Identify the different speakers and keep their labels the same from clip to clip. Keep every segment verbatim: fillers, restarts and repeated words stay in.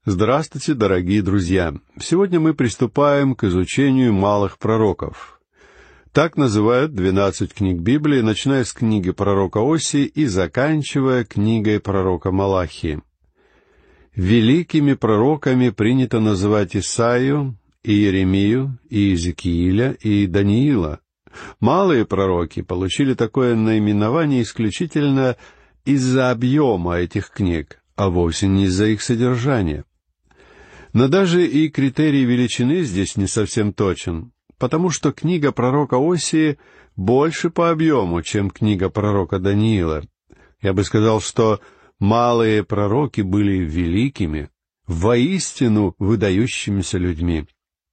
Speaker 1: Здравствуйте, дорогие друзья! Сегодня мы приступаем к изучению малых пророков. Так называют двенадцать книг Библии, начиная с книги пророка Осии и заканчивая книгой пророка Малахии. Великими пророками принято называть Исаию, и Иеремию, и Иезекииля, и Даниила. Малые пророки получили такое наименование исключительно из-за объема этих книг, а вовсе не из-за их содержания. Но даже и критерий величины здесь не совсем точен, потому что книга пророка Осии больше по объему, чем книга пророка Даниила. Я бы сказал, что малые пророки были великими, воистину выдающимися людьми.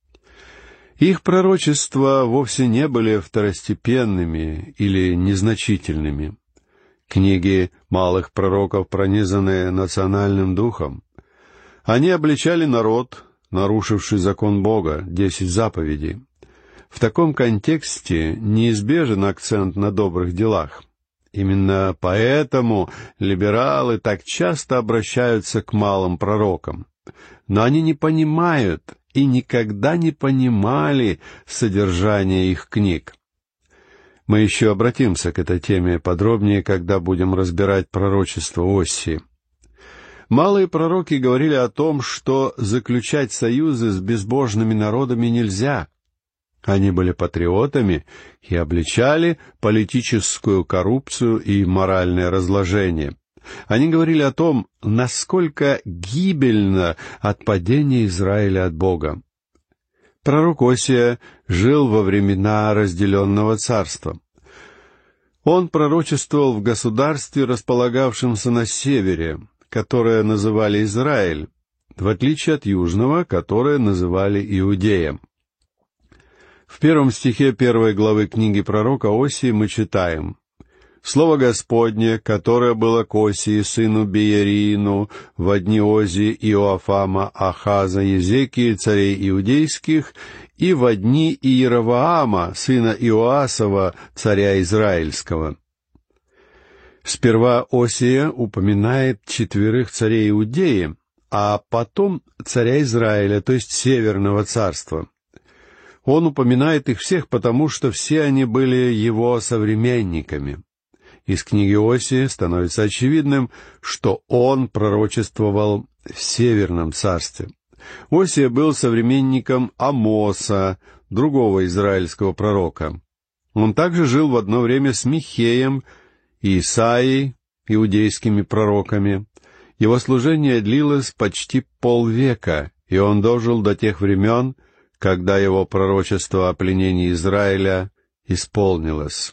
Speaker 1: Их пророчества вовсе не были второстепенными или незначительными. Книги малых пророков пронизаны национальным духом. Они обличали народ, нарушивший закон Бога, десять заповедей. В таком контексте неизбежен акцент на добрых делах. Именно поэтому либералы так часто обращаются к малым пророкам. Но они не понимают и никогда не понимали содержание их книг. Мы еще обратимся к этой теме подробнее, когда будем разбирать пророчество Осии. Малые пророки говорили о том, что заключать союзы с безбожными народами нельзя. Они были патриотами и обличали политическую коррупцию и моральное разложение. Они говорили о том, насколько гибельно отпадение Израиля от Бога. Пророк Осия жил во времена разделенного царства. Он пророчествовал в государстве, располагавшемся на севере, которое называли Израиль, в отличие от южного, которое называли Иудеем. В первом стихе первой главы книги пророка Осии мы читаем: «Слово Господне, которое было к Осии, сыну Беерину, во дни Озии, Иоафама, Ахаза, Езекии, царей иудейских, и во дни Иеровоама, сына Иоасова, царя израильского». Сперва Осия упоминает четверых царей Иудеи, а потом царя Израиля, то есть Северного царства. Он упоминает их всех, потому что все они были его современниками. Из книги Осии становится очевидным, что он пророчествовал в Северном царстве. Осия был современником Амоса, другого израильского пророка. Он также жил в одно время с Михеем и Исаией, иудейскими пророками. Его служение длилось почти полвека, и он дожил до тех времен, когда его пророчество о пленении Израиля исполнилось.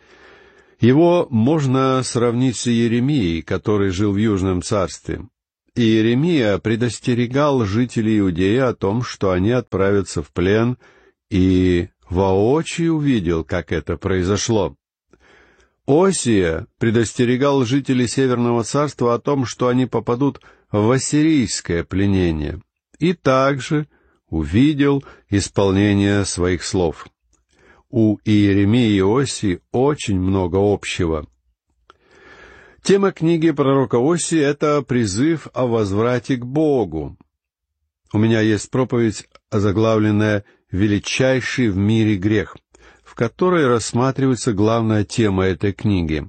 Speaker 1: Его можно сравнить с Иеремией, который жил в Южном царстве. Иеремия предостерегал жителей Иудеи о том, что они отправятся в плен, и воочию увидел, как это произошло. Осия предостерегал жителей Северного царства о том, что они попадут в ассирийское пленение, и также увидел исполнение своих слов. У Иеремии и Осии очень много общего. Тема книги пророка Осии — это призыв о возврате к Богу. У меня есть проповедь, озаглавленная «Величайший в мире грех», в которой рассматривается главная тема этой книги.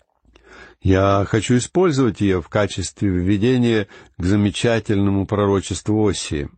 Speaker 1: Я хочу использовать ее в качестве введения к замечательному пророчеству Осии.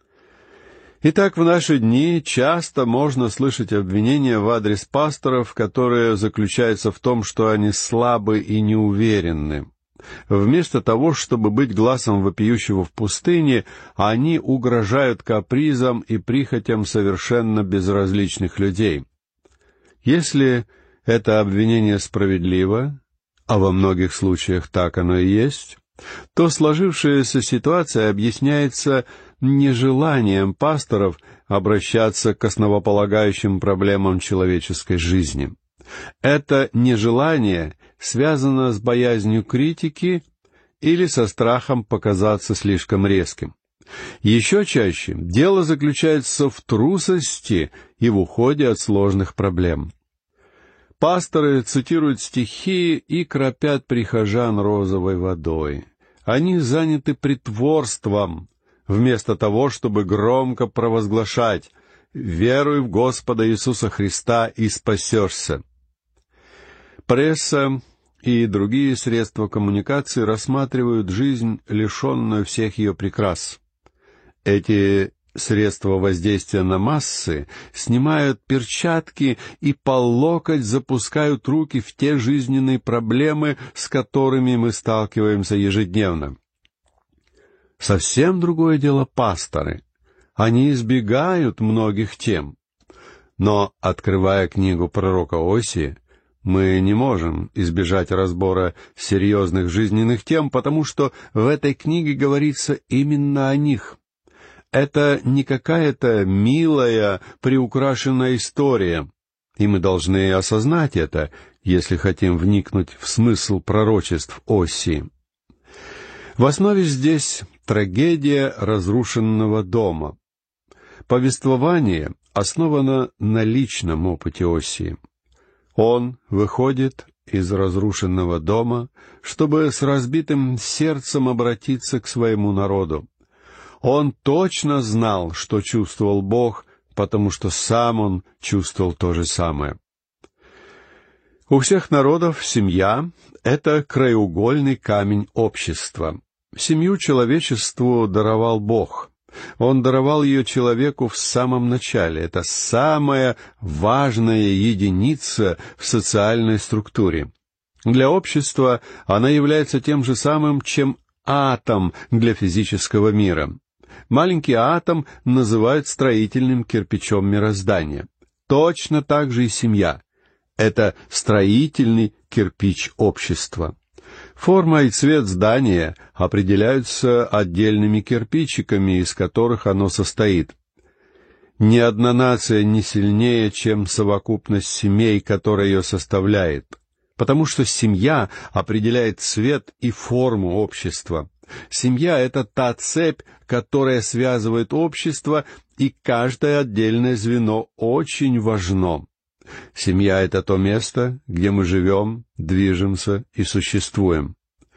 Speaker 1: Итак, в наши дни часто можно слышать обвинения в адрес пасторов, которые заключаются в том, что они слабы и неуверенны. Вместо того, чтобы быть гласом вопиющего в пустыне, они угрожают капризам и прихотям совершенно безразличных людей. Если это обвинение справедливо, а во многих случаях так оно и есть, то сложившаяся ситуация объясняется нежеланием пасторов обращаться к основополагающим проблемам человеческой жизни. Это нежелание связано с боязнью критики или со страхом показаться слишком резким. Еще чаще дело заключается в трусости и в уходе от сложных проблем. Пасторы цитируют стихи и кропят прихожан розовой водой. Они заняты притворством, вместо того, чтобы громко провозглашать: «Веруй в Господа Иисуса Христа и спасешься». Пресса и другие средства коммуникации рассматривают жизнь, лишенную всех ее прикрас. Эти средства воздействия на массы снимают перчатки и по локоть запускают руки в те жизненные проблемы, с которыми мы сталкиваемся ежедневно. Совсем другое дело пасторы. Они избегают многих тем. Но, открывая книгу пророка Осии, мы не можем избежать разбора серьезных жизненных тем, потому что в этой книге говорится именно о них. Это не какая-то милая, приукрашенная история, и мы должны осознать это, если хотим вникнуть в смысл пророчеств Осии. В основе здесь трагедия разрушенного дома. Повествование основано на личном опыте Осии. Он выходит из разрушенного дома, чтобы с разбитым сердцем обратиться к своему народу. Он точно знал, что чувствовал Бог, потому что сам он чувствовал то же самое. У всех народов семья — это краеугольный камень общества. Семью человечеству даровал Бог. Он даровал ее человеку в самом начале. Это самая важная единица в социальной структуре. Для общества она является тем же самым, чем атом для физического мира. Маленький атом называют строительным кирпичом мироздания. Точно так же и семья. Это строительный кирпич общества. Форма и цвет здания определяются отдельными кирпичиками, из которых оно состоит. Ни одна нация не сильнее, чем совокупность семей, которая ее составляет, потому что семья определяет цвет и форму общества. Семья — это та цепь, которая связывает общество, и каждое отдельное звено очень важно. Семья — это то место, где мы живем, движемся и существуем.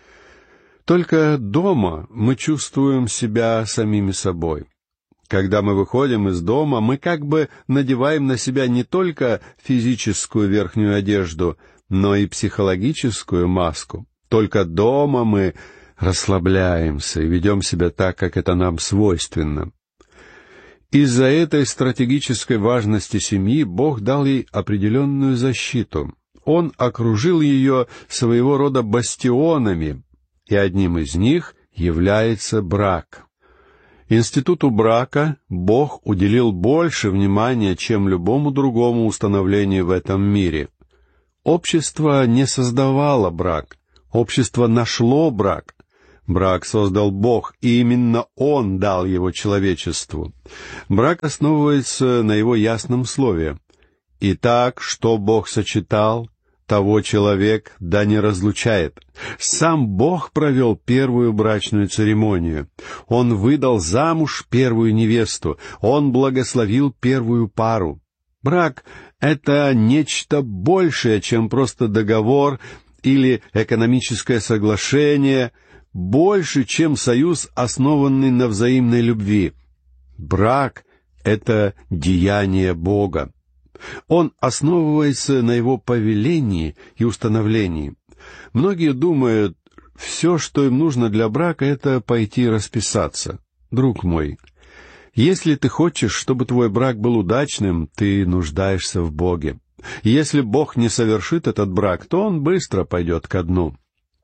Speaker 1: Только дома мы чувствуем себя самими собой. Когда мы выходим из дома, мы как бы надеваем на себя не только физическую верхнюю одежду, но и психологическую маску. Только дома мы расслабляемся и ведем себя так, как это нам свойственно. Из-за этой стратегической важности семьи Бог дал ей определенную защиту. Он окружил ее своего рода бастионами, и одним из них является брак. Институту брака Бог уделил больше внимания, чем любому другому установлению в этом мире. Общество не создавало брак, общество нашло брак. Брак создал Бог, и именно Он дал его человечеству. Брак основывается на Его ясном слове. «Итак, что Бог сочетал, того человек да не разлучает». Сам Бог провел первую брачную церемонию. Он выдал замуж первую невесту. Он благословил первую пару. Брак — это нечто большее, чем просто договор или экономическое соглашение, больше, чем союз, основанный на взаимной любви. Брак — это деяние Бога. Он основывается на Его повелении и установлении. Многие думают, все, что им нужно для брака, это пойти расписаться. Друг мой, если ты хочешь, чтобы твой брак был удачным, ты нуждаешься в Боге. Если Бог не совершит этот брак, то он быстро пойдет ко дну.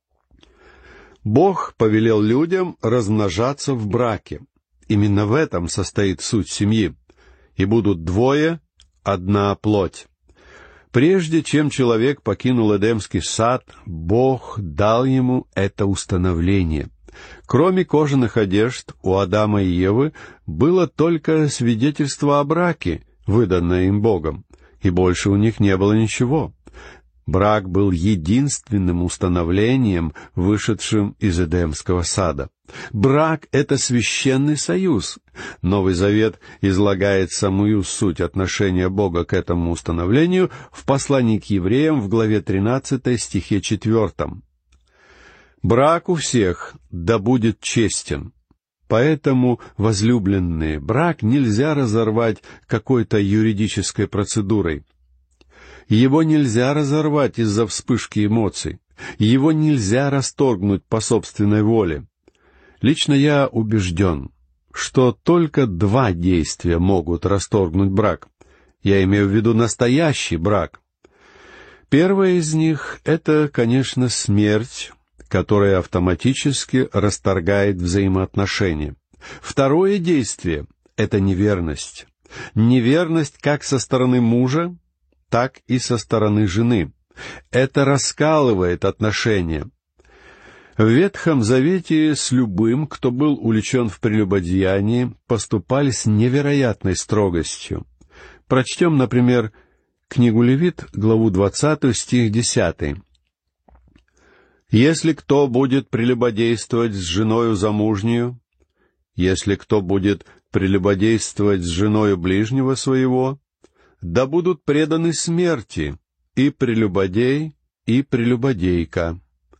Speaker 1: Бог повелел людям размножаться в браке. Именно в этом состоит суть семьи. И будут двое, одна плоть. Прежде чем человек покинул Эдемский сад, Бог дал ему это установление. Кроме кожаных одежд, у Адама и Евы было только свидетельство о браке, выданное им Богом, и больше у них не было ничего. Брак был единственным установлением, вышедшим из Эдемского сада. Брак — это священный союз. Новый Завет излагает самую суть отношения Бога к этому установлению в послании к евреям в главе тринадцатой, стихе четвертом. Брак у всех да будет честен. Поэтому, возлюбленные, брак нельзя разорвать какой-то юридической процедурой. Его нельзя разорвать из-за вспышки эмоций. Его нельзя расторгнуть по собственной воле. Лично я убежден, что только два действия могут расторгнуть брак. Я имею в виду настоящий брак. Первое из них — это, конечно, смерть, которая автоматически расторгает взаимоотношения. Второе действие — это неверность. Неверность как со стороны мужа, так и со стороны жены. Это раскалывает отношения. В Ветхом Завете с любым, кто был увлечен в прелюбодеянии, поступали с невероятной строгостью. Прочтем, например, книгу Левит, главу двадцатую, стих десятый. «Если кто будет прелюбодействовать с женою замужнею, если кто будет прелюбодействовать с женою ближнего своего, да будут преданы смерти и прелюбодей, и прелюбодейка».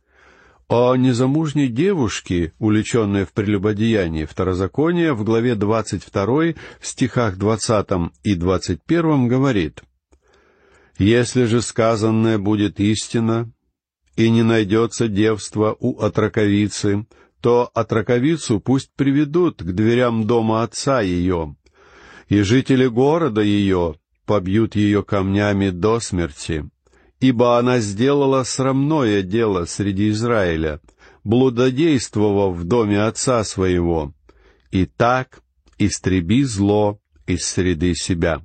Speaker 1: О незамужней девушке, увлеченной в прелюбодеянии, Второзаконие в главе двадцать второй, в стихах двадцатом и двадцать первом говорит: «Если же сказанное будет истина, и не найдется девства у отроковицы, то отроковицу пусть приведут к дверям дома отца ее, и жители города ее побьют ее камнями до смерти, ибо она сделала срамное дело среди Израиля, блудодействовав в доме отца своего. И так истреби зло из среды себя».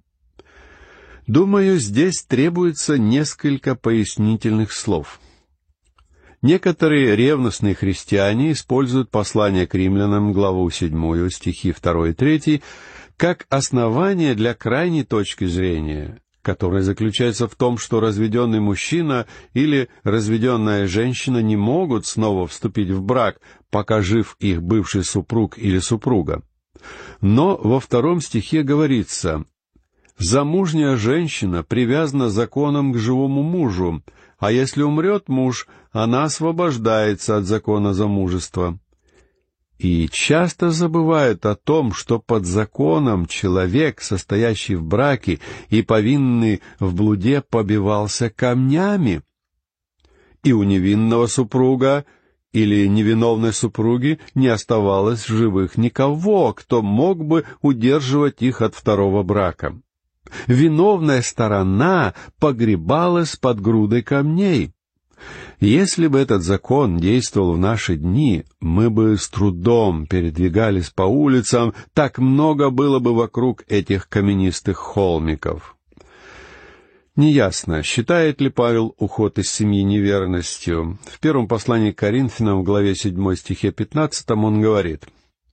Speaker 1: Думаю, здесь требуется несколько пояснительных слов. Некоторые ревностные христиане используют послание к римлянам, главу седьмую, стихи второй и третий, как основание для крайней точки зрения, которая заключается в том, что разведенный мужчина или разведенная женщина не могут снова вступить в брак, пока жив их бывший супруг или супруга. Но во втором стихе говорится: «Замужняя женщина привязана законом к живому мужу, а если умрет муж, она освобождается от закона замужества». И часто забывают о том, что под законом человек, состоящий в браке и повинный в блуде, побивался камнями. И у невинного супруга или невиновной супруги не оставалось в живых никого, кто мог бы удерживать их от второго брака. Виновная сторона погребалась под грудой камней. Если бы этот закон действовал в наши дни, мы бы с трудом передвигались по улицам, так много было бы вокруг этих каменистых холмиков. Неясно, считает ли Павел уход из семьи неверностью. В первом послании к Коринфянам, в главе седьмой, стихе пятнадцатом, он говорит: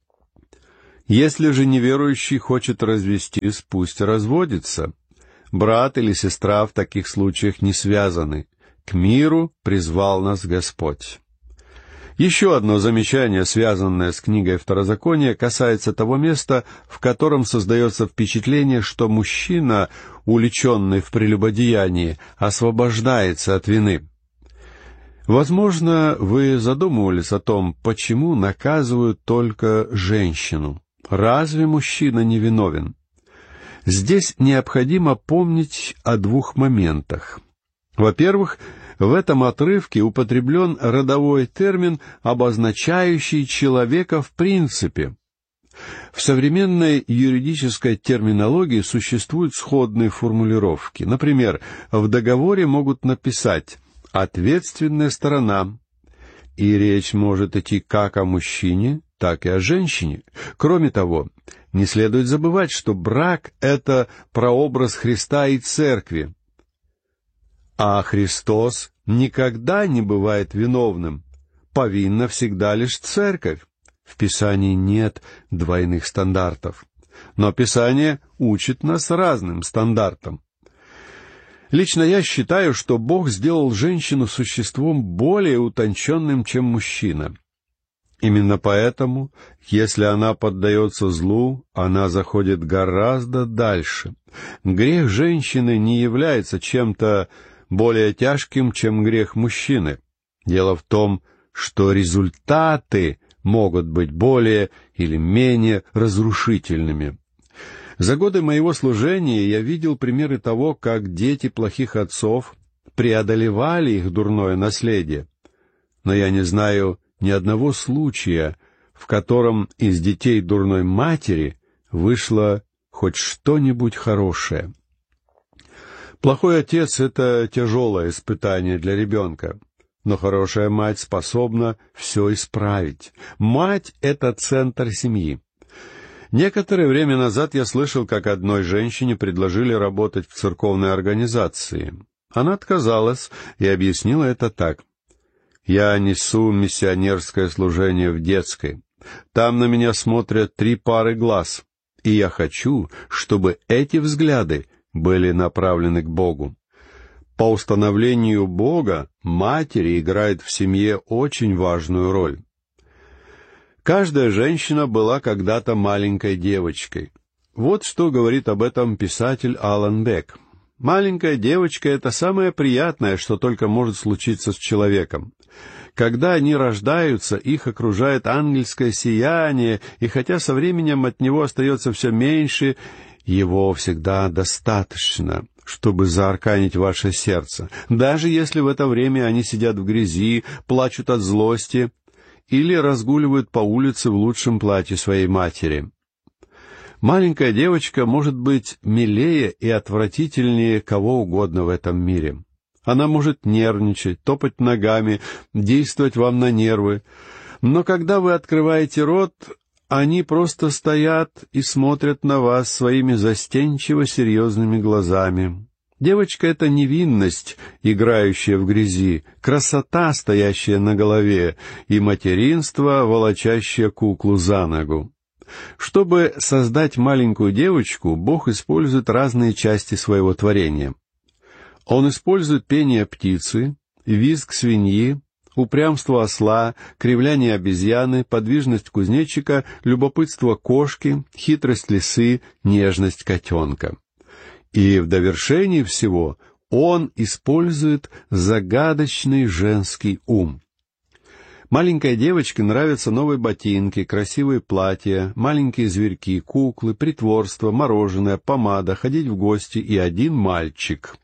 Speaker 1: «Если же неверующий хочет развестись, пусть разводится. Брат или сестра в таких случаях не связаны. К миру призвал нас Господь». Еще одно замечание, связанное с книгой Второзакония, касается того места, в котором создается впечатление, что мужчина, увлеченный в прелюбодеянии, освобождается от вины. Возможно, вы задумывались о том, почему наказывают только женщину. Разве мужчина не виновен? Здесь необходимо помнить о двух моментах. Во-первых, в этом отрывке употреблен родовой термин, обозначающий человека в принципе. В современной юридической терминологии существуют сходные формулировки. Например, в договоре могут написать «ответственная сторона», и речь может идти как о мужчине, так и о женщине. Кроме того, не следует забывать, что брак — это прообраз Христа и Церкви. А Христос никогда не бывает виновным. Повинна всегда лишь Церковь. В Писании нет двойных стандартов. Но Писание учит нас разным стандартам. Лично я считаю, что Бог сделал женщину существом более утонченным, чем мужчина. Именно поэтому, если она поддается злу, она заходит гораздо дальше. Грех женщины не является чем-то более тяжким, чем грех мужчины. Дело в том, что результаты могут быть более или менее разрушительными. За годы моего служения я видел примеры того, как дети плохих отцов преодолевали их дурное наследие. Но я не знаю ни одного случая, в котором из детей дурной матери вышло хоть что-нибудь хорошее. Плохой отец — это тяжелое испытание для ребенка, но хорошая мать способна все исправить. Мать — это центр семьи. Некоторое время назад я слышал, как одной женщине предложили работать в церковной организации. Она отказалась и объяснила это так. «Я несу миссионерское служение в детской. Там на меня смотрят три пары глаз, и я хочу, чтобы эти взгляды были направлены к Богу». По установлению Бога матери играют в семье очень важную роль. Каждая женщина была когда-то маленькой девочкой. Вот что говорит об этом писатель Алан Бек. Маленькая девочка — это самое приятное, что только может случиться с человеком. Когда они рождаются, их окружает ангельское сияние, и хотя со временем от него остается все меньше, его всегда достаточно, чтобы заарканить ваше сердце, даже если в это время они сидят в грязи, плачут от злости или разгуливают по улице в лучшем платье своей матери. Маленькая девочка может быть милее и отвратительнее кого угодно в этом мире. Она может нервничать, топать ногами, действовать вам на нервы. Но когда вы открываете рот, они просто стоят и смотрят на вас своими застенчиво серьезными глазами. Девочка — это невинность, играющая в грязи, красота, стоящая на голове, и материнство, волочащее куклу за ногу. Чтобы создать маленькую девочку, Бог использует разные части своего творения. Он использует пение птицы, визг свиньи, упрямство осла, кривляние обезьяны, подвижность кузнечика, любопытство кошки, хитрость лисы, нежность котенка. И в довершении всего он использует загадочный женский ум. Маленькой девочке нравятся новые ботинки, красивые платья, маленькие зверьки, куклы, притворство, мороженое, помада, ходить в гости и один мальчик.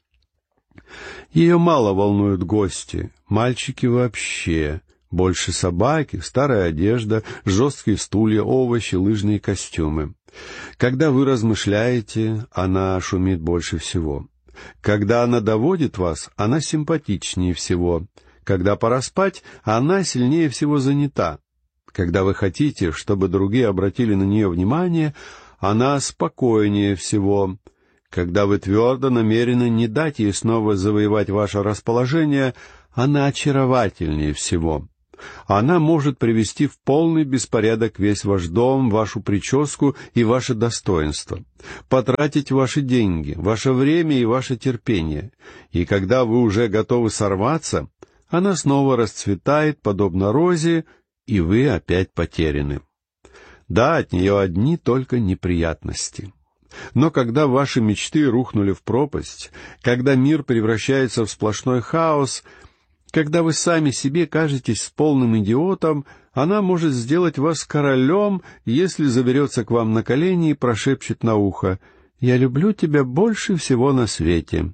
Speaker 1: Ее мало волнуют гости, мальчики вообще. Больше собаки, старая одежда, жесткие стулья, овощи, лыжные костюмы. Когда вы размышляете, она шумит больше всего. Когда она доводит вас, она симпатичнее всего. Когда пора спать, она сильнее всего занята. Когда вы хотите, чтобы другие обратили на нее внимание, она спокойнее всего. Когда вы твердо намерены не дать ей снова завоевать ваше расположение, она очаровательнее всего. Она может привести в полный беспорядок весь ваш дом, вашу прическу и ваше достоинство, потратить ваши деньги, ваше время и ваше терпение. И когда вы уже готовы сорваться, она снова расцветает, подобно розе, и вы опять потеряны. Да, от нее одни только неприятности. Но когда ваши мечты рухнули в пропасть, когда мир превращается в сплошной хаос, когда вы сами себе кажетесь полным идиотом, она может сделать вас королем, если заберется к вам на колени и прошепчет на ухо: «Я люблю тебя больше всего на свете».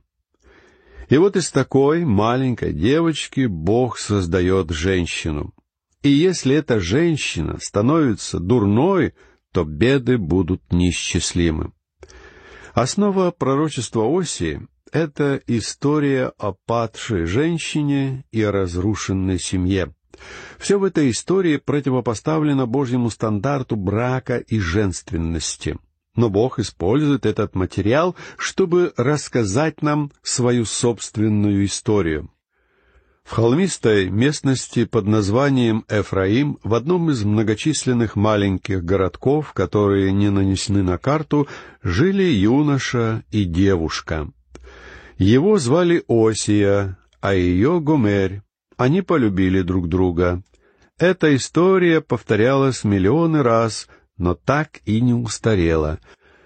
Speaker 1: И вот из такой маленькой девочки Бог создает женщину. И если эта женщина становится дурной, то беды будут неисчислимы. Основа пророчества Осии — это история о падшей женщине и о разрушенной семье. Все в этой истории противопоставлено Божьему стандарту брака и женственности. Но Бог использует этот материал, чтобы рассказать нам свою собственную историю. В холмистой местности под названием Эфраим, в одном из многочисленных маленьких городков, которые не нанесены на карту, жили юноша и девушка. Его звали Осия, а ее Гомерь. Они полюбили друг друга. Эта история повторялась миллионы раз, но так и не устарела.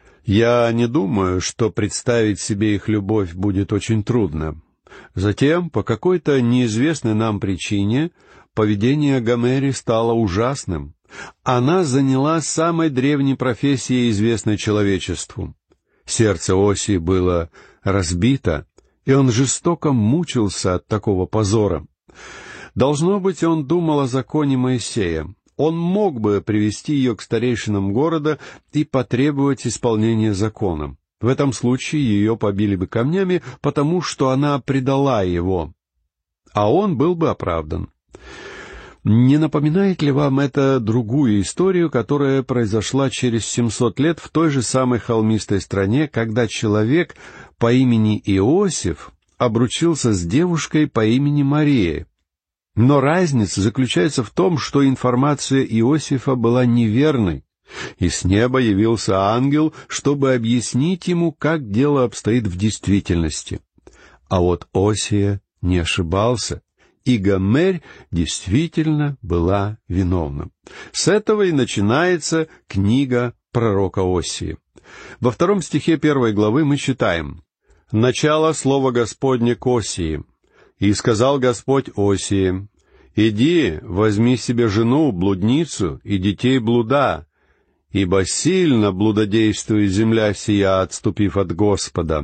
Speaker 1: Я не думаю, что представить себе их любовь будет очень трудно. Затем, по какой-то неизвестной нам причине, поведение Гомери стало ужасным. Она занялась самой древней профессией, известной человечеству. Сердце Осии было разбито, и он жестоко мучился от такого позора. Должно быть, он думал о законе Моисея. Он мог бы привести ее к старейшинам города и потребовать исполнения закона. В этом случае ее побили бы камнями, потому что она предала его, а он был бы оправдан. Не напоминает ли вам это другую историю, которая произошла через семьсот лет в той же самой холмистой стране, когда человек по имени Иосиф обручился с девушкой по имени Мария? Но разница заключается в том, что информация Иосифа была неверной, и с неба явился ангел, чтобы объяснить ему, как дело обстоит в действительности. А вот Осия не ошибался, и Гомерь действительно была виновна. С этого и начинается книга пророка Осии. Во втором стихе первой главы мы читаем: «Начало слова Господне к Осии. И сказал Господь Осии: иди, возьми себе жену, блудницу, и детей блуда, ибо сильно блудодействует земля сия, отступив от Господа».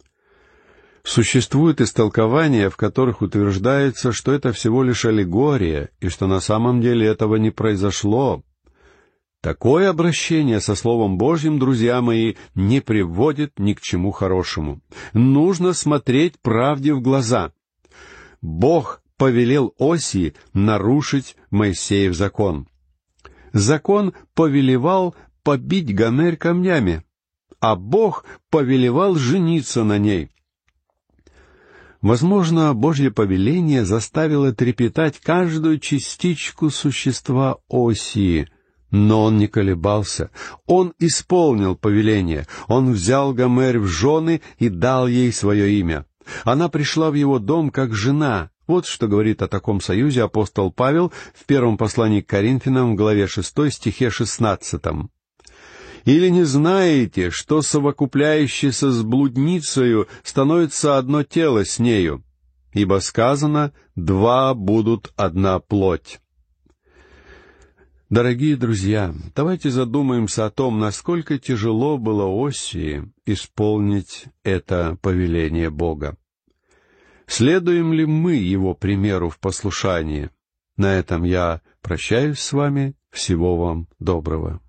Speaker 1: Существуют истолкования, в которых утверждается, что это всего лишь аллегория, и что на самом деле этого не произошло. Такое обращение со Словом Божьим, друзья мои, не приводит ни к чему хорошему. Нужно смотреть правде в глаза. Бог повелел Осии нарушить Моисеев закон. Закон повелевал побить Гомерь камнями, а Бог повелевал жениться на ней. Возможно, Божье повеление заставило трепетать каждую частичку существа Осии, но он не колебался. Он исполнил повеление. Он взял Гомерь в жены и дал ей свое имя. Она пришла в его дом как жена. Вот что говорит о таком союзе апостол Павел в первом послании к Коринфянам, в главе шестой, стихе шестнадцатом. «Или не знаете, что совокупляющийся с блудницею становится одно тело с нею? Ибо сказано: два будут одна плоть». Дорогие друзья, давайте задумаемся о том, насколько тяжело было Осии исполнить это повеление Бога. Следуем ли мы его примеру в послушании? На этом я прощаюсь с вами. Всего вам доброго.